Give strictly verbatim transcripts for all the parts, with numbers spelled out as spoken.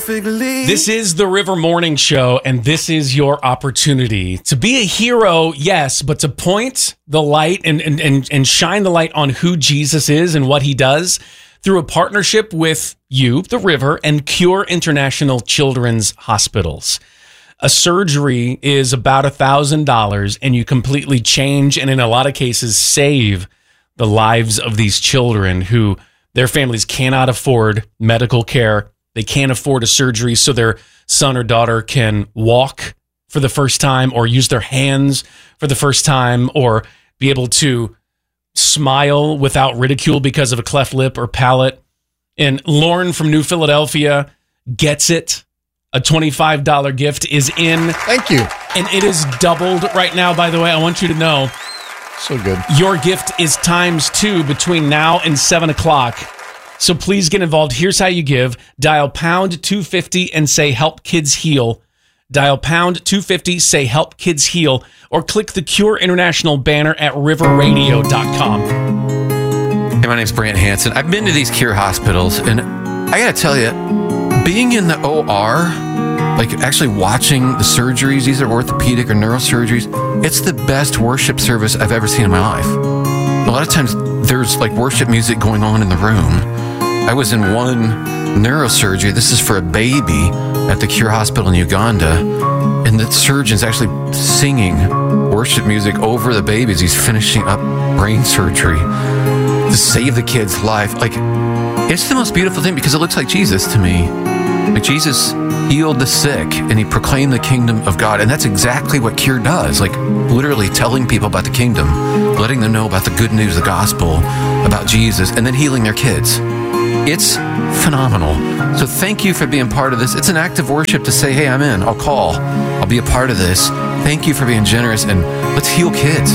perfectly. This is the River Morning Show, and this is your opportunity to be a hero, yes, but to point the light and, and, and, and shine the light on who Jesus is and what he does through a partnership with you, the River, and Cure International Children's Hospitals. A surgery is about one thousand dollars, and you completely change and in a lot of cases save the lives of these children who their families cannot afford medical care. They can't afford a surgery so their son or daughter can walk for the first time or use their hands for the first time or be able to smile without ridicule because of a cleft lip or palate. And Lauren from New Philadelphia gets it. A twenty-five dollars gift is in. Thank you. And it is doubled right now, by the way. I want you to know. So good. Your gift is times two between now and seven o'clock. So please get involved. Here's how you give. Dial pound two fifty and say help kids heal. Dial pound two fifty, say help kids heal, or click the Cure International banner at river radio dot com. Hey, my name's Brant Hansen. I've been to these Cure hospitals, and I got to tell you, being in the O R, like actually watching the surgeries, these are orthopedic or neurosurgeries, it's the best worship service I've ever seen in my life. A lot of times there's like worship music going on in the room. I was in one neurosurgery, this is for a baby at the Cure Hospital in Uganda, and the surgeon's actually singing worship music over the baby as he's finishing up brain surgery to save the kid's life. Like, it's the most beautiful thing because it looks like Jesus to me. Like, Jesus healed the sick and he proclaimed the kingdom of God. And that's exactly what Cure does. Like, literally telling people about the kingdom, letting them know about the good news, the gospel, about Jesus, and then healing their kids. It's phenomenal. So thank you for being part of this. It's an act of worship to say, hey, I'm in. I'll call. I'll be a part of this. Thank you for being generous, and let's heal kids.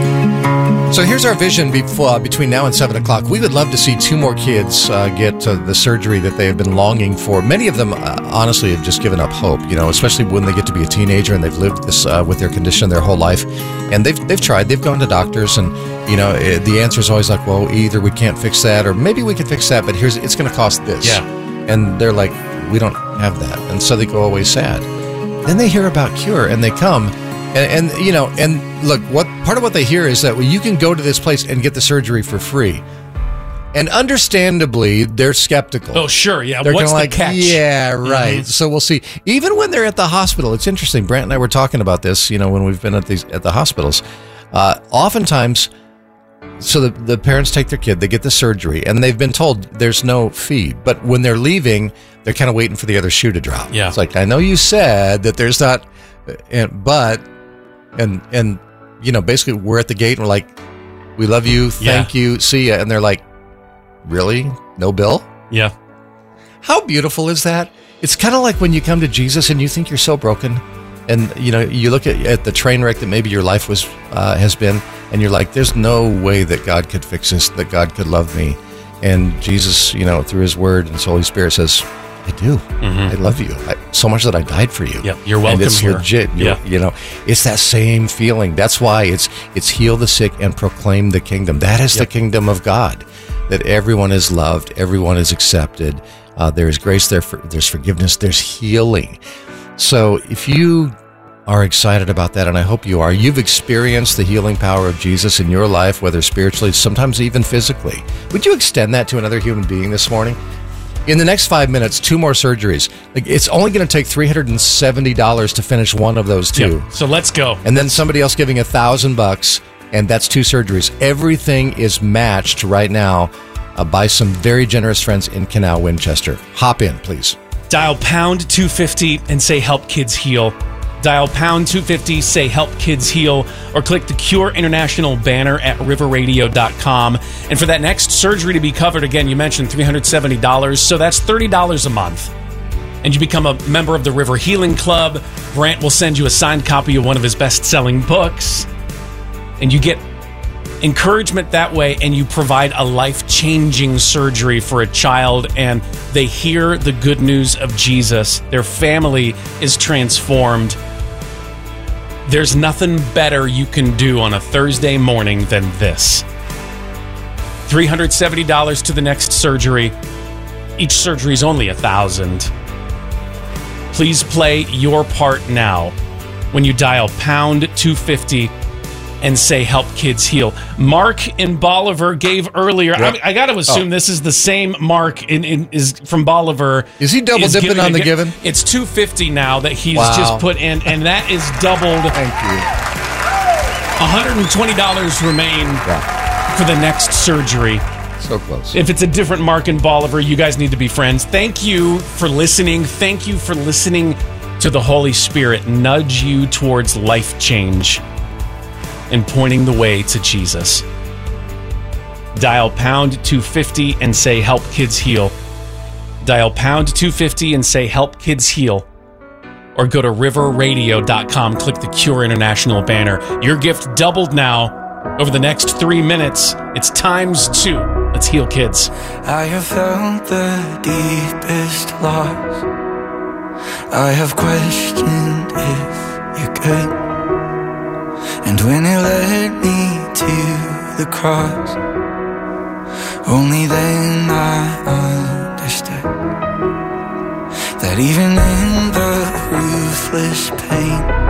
So here's our vision before, uh, between now and seven o'clock. We would love to see two more kids uh, get uh, the surgery that they have been longing for. Many of them, uh, honestly, have just given up hope, you know, especially when they get to be a teenager and they've lived this uh, with their condition their whole life. And they've they've tried. They've gone to doctors, and, you know, it, the answer is always like, well, either we can't fix that or maybe we can fix that, but here's it's going to cost this. Yeah. And they're like, we don't have that. And so they go away sad. Then they hear about Cure, and they come. And, and, you know, and look, what part of what they hear is that well, you can go to this place and get the surgery for free. And understandably, they're skeptical. Oh, sure. Yeah. They're What's the like, catch? Yeah, right. Mm-hmm. So we'll see. Even when they're at the hospital, it's interesting. Brant and I were talking about this, you know, when we've been at these at the hospitals. Uh, oftentimes, so the, the parents take their kid, they get the surgery, and they've been told there's no fee. But when they're leaving, they're kind of waiting for the other shoe to drop. Yeah. It's like, I know you said that there's not, but... And, and you know, basically we're at the gate and we're like, we love you, thank yeah. you, see ya. And they're like, really? No bill? Yeah. How beautiful is that? It's kind of like when you come to Jesus and you think you're so broken. And, you know, you look at, at the train wreck that maybe your life was uh, has been, and you're like, there's no way that God could fix this, that God could love me. And Jesus, you know, through his word and his Holy Spirit says, I do. Mm-hmm. I love you. I, so much that I died for you. Yep, you're welcome and it's here. legit. Yeah. You know, it's that same feeling. That's why it's it's heal the sick and proclaim the kingdom. That is yep. the kingdom of God. That everyone is loved, everyone is accepted. Uh, there is grace, there for, there's forgiveness, there's healing. So if you are excited about that, and I hope you are, you've experienced the healing power of Jesus in your life, whether spiritually, sometimes even physically. Would you extend that to another human being this morning? In the next five minutes, two more surgeries. Like, it's only going to take three hundred seventy dollars to finish one of those two. Yep. So let's go. And then somebody else giving a thousand bucks, and that's two surgeries. Everything is matched right now uh, by some very generous friends in Canal Winchester. Hop in, please. Dial pound two fifty and say help kids heal. Dial pound two fifty, say help kids heal, or click the Cure International banner at river radio dot com. And for that next surgery to be covered, again, you mentioned three hundred seventy dollars, so that's thirty dollars a month. And you become a member of the River Healing Club. Brant will send you a signed copy of one of his best-selling books. And you get encouragement that way, and you provide a life-changing surgery for a child, and they hear the good news of Jesus. Their family is transformed. There's nothing better you can do on a Thursday morning than this. three hundred seventy dollars to the next surgery. Each surgery is only a thousand dollars. Please play your part now when you dial pound two fifty and say help kids heal. Mark in Bolivar gave earlier. Yep. I, I got to assume oh. this is the same Mark in, in is from Bolivar. Is he double dipping giving on the a, giving? It's two fifty now that he's Wow. just put in, and that is doubled. Thank you. one hundred twenty dollars remain Yeah. for the next surgery. So close. If it's a different Mark in Bolivar, you guys need to be friends. Thank you for listening. Thank you for listening to the Holy Spirit nudge you towards life change and pointing the way to Jesus. Dial pound two fifty and say help kids heal. Dial pound two fifty and say help kids heal. Or go to river radio dot com, click the Cure International banner. Your gift doubled now over the next three minutes. It's times two. Let's heal kids. I have felt the deepest loss. I have questioned if you're good. And when it led me to the cross, only then I understood that even in the ruthless pain,